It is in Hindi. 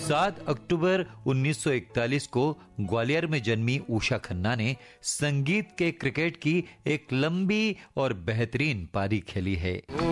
7 अक्टूबर 1941 को ग्वालियर में जन्मी उषा खन्ना ने संगीत के क्रिकेट की एक लंबी और बेहतरीन पारी खेली है।